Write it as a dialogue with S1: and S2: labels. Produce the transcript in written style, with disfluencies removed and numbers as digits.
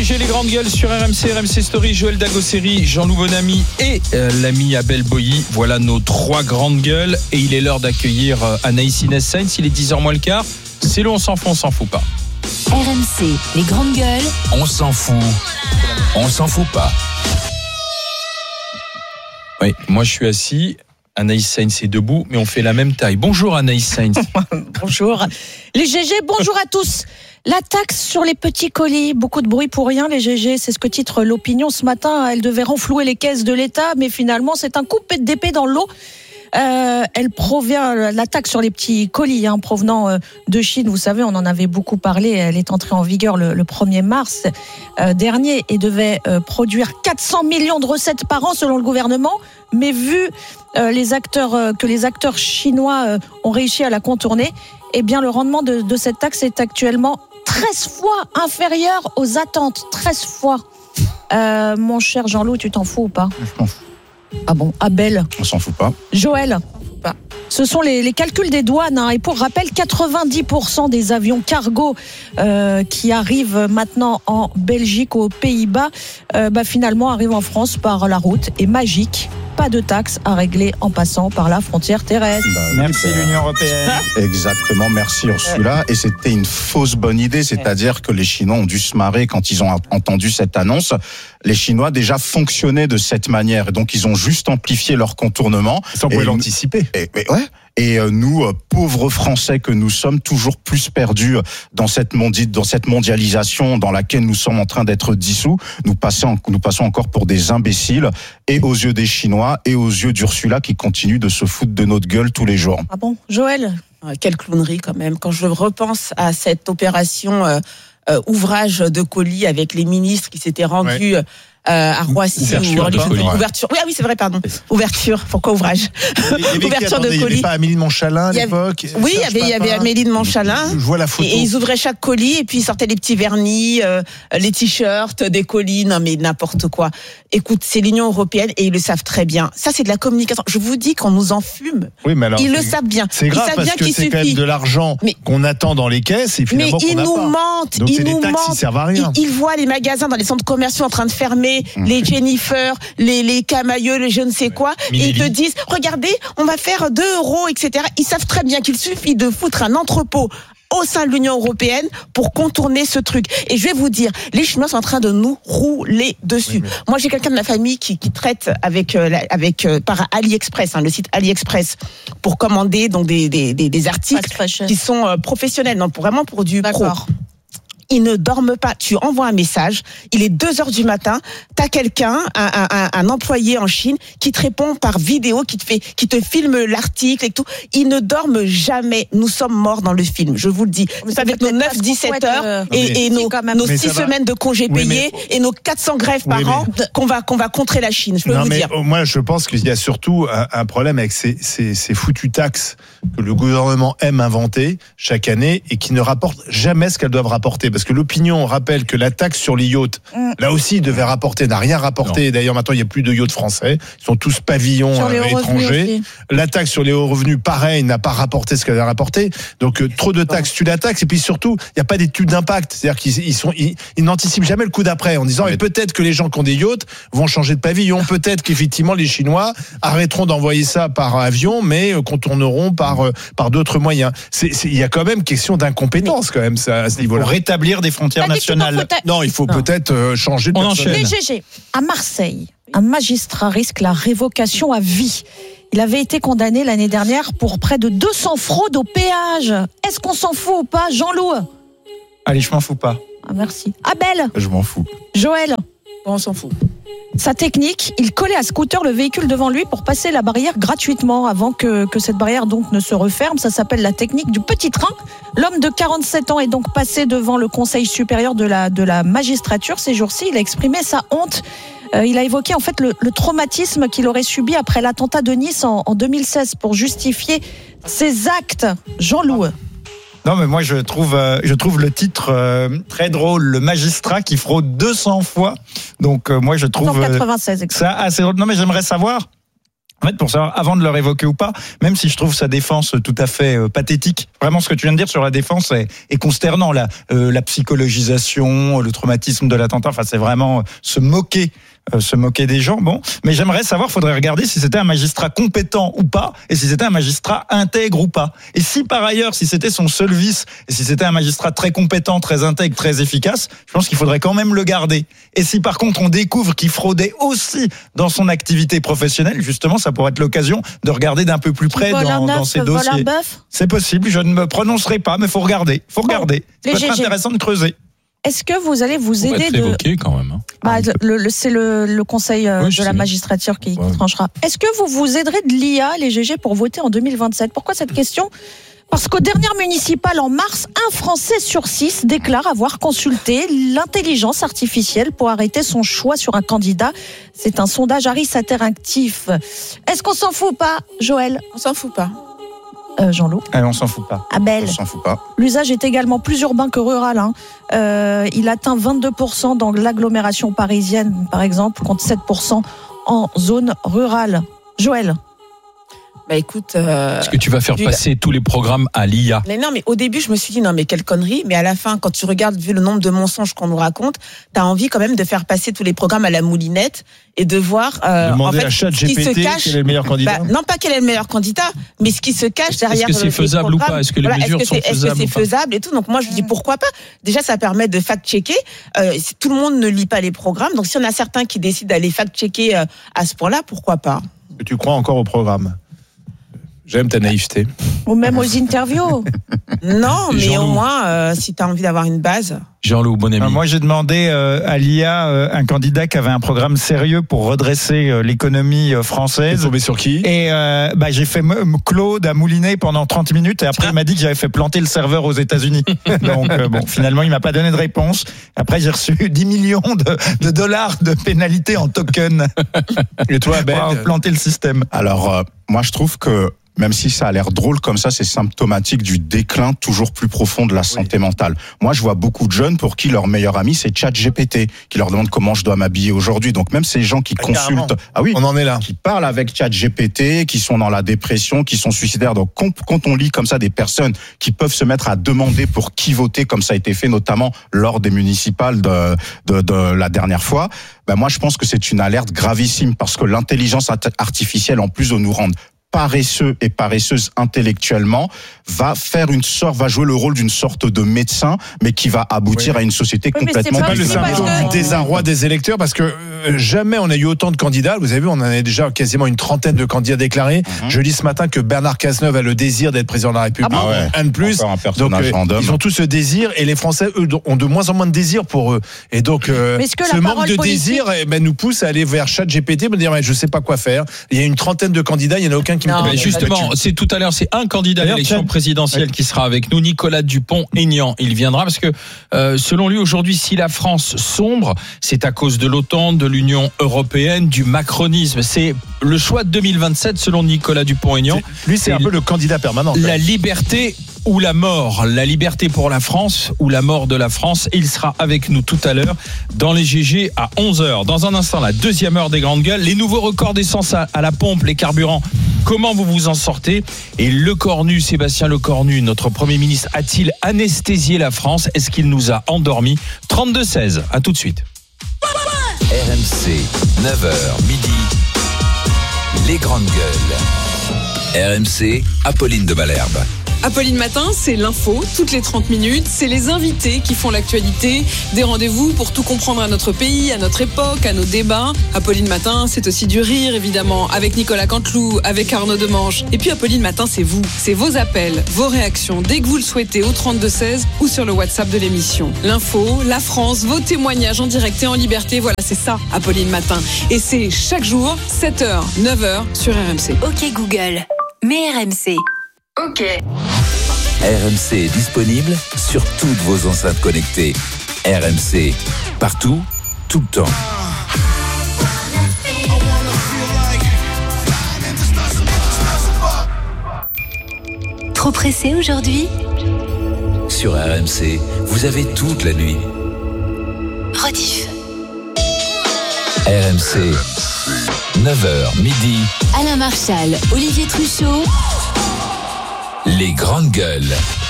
S1: GG, les grandes gueules sur RMC, RMC Story, Joël Dagosseri, Jean-Loup Bonamy et l'ami Abel Boilly. Voilà nos trois grandes gueules. Et il est l'heure d'accueillir Anaïs Inès Sainz. Il est 10h moins le quart. C'est le on s'en fout pas.
S2: RMC, les grandes gueules.
S3: On s'en fout pas.
S1: Oui, moi je suis assis. Anaïs Sainz est debout, mais on fait la même taille. Bonjour Anaïs Sainz.
S4: Bonjour. Les GG, bonjour à tous. La taxe sur les petits colis, beaucoup de bruit pour rien les GG, c'est ce que titre l'Opinion ce matin. Elle devait renflouer les caisses de l'État, mais finalement c'est un coup d'épée dans l'eau. Elle provient, la taxe sur les petits colis provenant de Chine, vous savez, on en avait beaucoup parlé, elle est entrée en vigueur le 1er mars dernier et devait produire 400 millions de recettes par an selon le gouvernement, mais vu que les acteurs chinois ont réussi à la contourner, eh bien le rendement de cette taxe est actuellement 13 fois inférieur aux attentes, 13 fois. Mon cher Jean-Loup, tu t'en fous ou pas ?
S5: Je m'en fous.
S4: Ah bon, Abel.
S5: On s'en fout pas.
S4: Joël. Ce sont les calculs des douanes. Et pour rappel, 90% des avions cargo qui arrivent maintenant en Belgique, aux Pays-Bas, finalement arrivent en France par la route. Et magique, pas de taxes à régler en passant par la frontière terrestre.
S5: Merci l'Union européenne. Exactement, merci Ursula. Et c'était une fausse bonne idée, c'est-à-dire que les Chinois ont dû se marrer quand ils ont entendu cette annonce. Les Chinois déjà fonctionnaient de cette manière, et donc ils ont juste amplifié leur contournement.
S6: Ça, on pouvait l'anticiper.
S5: Et nous, pauvres Français que nous sommes, toujours plus perdus dans cette mondialisation dans laquelle nous sommes en train d'être dissous, nous passons encore pour des imbéciles, et aux yeux des Chinois, et aux yeux d'Ursula qui continue de se foutre de notre gueule tous les jours.
S4: Ah bon, Joël ?
S7: Quelle clownerie quand même. Quand je repense à cette opération ouvrage de colis avec les ministres qui s'étaient rendus... à Roissy, ouverture. Oui, c'est vrai, pardon. Ouverture. Pourquoi ouvrage? Ouverture de colis.
S6: Il n'y avait pas Amélie de Montchalin à l'époque.
S7: Oui, il y avait Amélie de Montchalin.
S6: Je vois la photo.
S7: Et ils ouvraient chaque colis et puis ils sortaient les petits vernis, les t-shirts, des colis. Non, mais n'importe quoi. Écoute, c'est l'Union européenne et ils le savent très bien. Ça, c'est de la communication. Je vous dis qu'on nous en fume.
S6: Oui, mais alors,
S7: ils le savent bien.
S6: C'est grave parce que c'est quand même de l'argent qu'on attend dans les caisses et finalement qu'on n'a pas.
S7: Mais ils nous mentent.
S6: Donc c'est des taxes qui servent à rien.
S7: Ils voient les magasins dans les centres commerciaux en train de fermer. Les Jennifer, les Camailleux, les je ne sais quoi, et ils te disent, regardez, on va faire 2 €, etc. Ils savent très bien qu'il suffit de foutre un entrepôt au sein de l'Union européenne pour contourner ce truc. Et je vais vous dire, les Chinois sont en train de nous rouler dessus. Moi, j'ai quelqu'un de ma famille qui traite par AliExpress, le site AliExpress, pour commander donc des articles qui sont professionnels, vraiment pour du pro. Ils ne dorment pas. Tu envoies un message, il est 2h du matin, t'as quelqu'un, un employé en Chine, qui te répond par vidéo, qui te filme l'article et tout. Ils ne dorment jamais. Nous sommes morts dans le film, je vous le dis. Avec nos 9-17 heures et nos 6 semaines de congés payés et nos 400 grèves par an qu'on va contrer la Chine, je peux vous dire.
S6: Moi, je pense qu'il y a surtout un problème avec ces foutues taxes que le gouvernement aime inventer chaque année et qui ne rapportent jamais ce qu'elles doivent rapporter. Parce que l'opinion rappelle que la taxe sur les yachts, là aussi, devait rapporter, n'a rien rapporté. Non. D'ailleurs, maintenant, il n'y a plus de yachts français. Ils sont tous pavillons étrangers. La taxe sur les hauts revenus, pareil, n'a pas rapporté ce qu'elle a rapporté. Donc, trop de taxes, tu la taxes. Et puis surtout, il n'y a pas d'études d'impact. C'est-à-dire qu'ils n'anticipent jamais le coup d'après en disant, peut-être que les gens qui ont des yachts vont changer de pavillon. Peut-être qu'effectivement, les Chinois arrêteront d'envoyer ça par avion, mais contourneront par d'autres moyens. Il y a quand même question d'incompétence, quand même, ça, à ce niveau-là.
S1: Pour rétablir des frontières nationales.
S6: Non, il faut peut-être changer de personne.
S4: Les GG. À Marseille, un magistrat risque la révocation à vie. Il avait été condamné l'année dernière pour près de 200 fraudes au péage. Est-ce qu'on s'en fout ou pas, Jean-Loup ?
S1: Allez, je m'en fous pas.
S4: Ah, merci. Abel ?
S5: Je m'en fous.
S4: Joël ?
S7: On s'en fout.
S4: Sa technique, il collait à scooter le véhicule devant lui pour passer la barrière gratuitement avant que cette barrière donc ne se referme. Ça s'appelle la technique du petit train. L'homme de 47 ans est donc passé devant le Conseil supérieur de la magistrature ces jours-ci. Il a exprimé sa honte. Il a évoqué en fait le traumatisme qu'il aurait subi après l'attentat de Nice en 2016 pour justifier ses actes. Jean-Loup.
S1: Non, mais moi je trouve le titre très drôle, le magistrat qui fraude 200 fois. Donc moi je trouve
S4: 196
S1: ça assez drôle. Non, mais j'aimerais savoir
S8: En fait, pour savoir, avant de leur évoquer ou pas, même si je trouve sa défense tout à fait pathétique, vraiment ce que tu viens de dire sur la défense est consternant. La psychologisation, le traumatisme de l'attentat, enfin c'est vraiment se moquer des gens. Bon, mais j'aimerais savoir, faudrait regarder si c'était un magistrat compétent ou pas, et si c'était un magistrat intègre ou pas. Et si par ailleurs, si c'était son seul vice, et si c'était un magistrat très compétent, très intègre, très efficace, je pense qu'il faudrait quand même le garder. Et si par contre on découvre qu'il fraudait aussi dans son activité professionnelle, justement, ça pourrait être l'occasion de regarder d'un peu plus près dans ces dossiers. C'est possible, je ne me prononcerai pas, mais faut regarder. Ça peut être intéressant de creuser.
S4: Est-ce que vous allez vous aider
S1: de évoqué quand même.
S4: C'est le conseil de la magistrature qui tranchera. Est-ce que vous vous aiderez de l'IA, les GG, pour voter en 2027 ? Pourquoi cette question ? Parce qu'aux dernières municipales en mars, un Français sur 6 déclare avoir consulté l'intelligence artificielle pour arrêter son choix sur un candidat. C'est un sondage Harris Interactif. Est-ce qu'on s'en fout pas, Joël ?
S7: On s'en fout pas.
S4: Jean-Loup.
S8: On s'en fout pas.
S4: Abel.
S5: On s'en fout pas.
S4: L'usage est également plus urbain que rural. Il atteint 22% dans l'agglomération parisienne, par exemple, contre 7% en zone rurale. Joël.
S7: Bah écoute,
S1: est-ce que tu vas faire passer tous les programmes à l'IA ?
S7: Mais non, mais au début, je me suis dit, non, mais quelle connerie. Mais à la fin, quand tu regardes, vu le nombre de mensonges qu'on nous raconte, t'as envie quand même de faire passer tous les programmes à la moulinette et de voir,
S6: demander
S7: en fait,
S6: à ChatGPT quel est le meilleur candidat.
S7: Non, pas quel est le meilleur candidat, mais ce qui se cache derrière.
S1: Est-ce que c'est faisable ou pas ? Est-ce que les mesures sont faisables ?
S7: Est-ce que c'est faisable et tout ? Donc moi, je dis pourquoi pas. Déjà, ça permet de fact-checker. Tout le monde ne lit pas les programmes. Donc si on a certains qui décident d'aller fact-checker à ce point-là, pourquoi pas ?
S6: Tu crois encore au programme ? J'aime ta naïveté.
S4: Ou même aux interviews.
S7: Non, mais au moins, si tu as envie d'avoir une base.
S1: Jean-Loup, bon ami.
S8: Moi, j'ai demandé à l'IA un candidat qui avait un programme sérieux pour redresser l'économie française.
S6: T'es tombé sur qui ?
S8: Et j'ai fait Claude à Mouliner pendant 30 minutes et après il m'a dit que j'avais fait planter le serveur aux États-Unis. Donc finalement, il m'a pas donné de réponse. Après, j'ai reçu 10 millions de dollars de pénalité en token.
S6: Et toi, Ben,
S8: pour planter le système.
S5: Alors, moi, je trouve que même si ça a l'air drôle comme ça, c'est symptomatique du déclin toujours plus profond de la santé mentale. Moi, je vois beaucoup de jeunes pour qui leur meilleur ami, c'est ChatGPT, qui leur demande comment je dois m'habiller aujourd'hui. Donc même ces gens qui consultent,
S6: on en est là,
S5: qui parlent avec ChatGPT, qui sont dans la dépression, qui sont suicidaires. Donc quand on lit comme ça des personnes qui peuvent se mettre à demander pour qui voter, comme ça a été fait notamment lors des municipales de la dernière fois, moi je pense que c'est une alerte gravissime parce que l'intelligence artificielle, en plus de nous rendre paresseux et paresseuse intellectuellement, va jouer le rôle d'une sorte de médecin, mais qui va aboutir à une société complètement
S6: différente. C'est pas le symptôme du désarroi des électeurs, parce que jamais on a eu autant de candidats. Vous avez vu, on en a déjà quasiment une trentaine de candidats déclarés. Je lis ce matin que Bernard Cazeneuve a le désir d'être président de la République. Un de plus. Donc, ils ont tous ce désir, et les Français, eux, ont de moins en moins de désir pour eux. Et donc, ce manque de désir nous pousse à aller vers ChatGPT, me dire, je sais pas quoi faire. Il y a une trentaine de candidats, il y en a aucun qui me
S1: justement, c'est tout à l'heure, c'est un candidat à l'élection présidentielle qui sera avec nous, Nicolas Dupont-Aignan. Il viendra parce que, selon lui, aujourd'hui, si la France sombre, c'est à cause de l'OTAN, de l'Union européenne, du macronisme. C'est le choix de 2027, selon Nicolas Dupont-Aignan.
S6: Lui, c'est un peu le candidat permanent.
S1: La liberté ou la mort, la liberté pour la France ou la mort de la France. Il sera avec nous tout à l'heure dans les GG à 11h. Dans un instant, la deuxième heure des grandes gueules, les nouveaux records d'essence à la pompe, les carburants. Comment vous vous en sortez ? Et Sébastien Lecornu, notre Premier ministre, a-t-il anesthésié la France ? Est-ce qu'il nous a endormis ? 32-16, à tout de suite.
S3: RMC, 9h, midi, les grandes gueules. RMC, Apolline de Malherbe.
S9: Apolline Matin, c'est l'info, toutes les 30 minutes, c'est les invités qui font l'actualité, des rendez-vous pour tout comprendre à notre pays, à notre époque, à nos débats. Apolline Matin, c'est aussi du rire, évidemment, avec Nicolas Canteloup, avec Arnaud Demange. Et puis Apolline Matin, c'est vous, c'est vos appels, vos réactions, dès que vous le souhaitez, au 32-16 ou sur le WhatsApp de l'émission. L'info, la France, vos témoignages en direct et en liberté, voilà, c'est ça, Apolline Matin. Et c'est chaque jour, 7h, 9h, sur RMC.
S2: Ok Google, mets RMC.
S10: Ok.
S3: RMC est disponible sur toutes vos enceintes connectées. RMC, partout, tout le temps.
S2: Trop pressé aujourd'hui ?
S3: Sur RMC, vous avez toute la nuit.
S2: Rediff.
S3: RMC, 9h midi.
S2: Alain Marchal, Olivier Truchot.
S3: Les grandes gueules.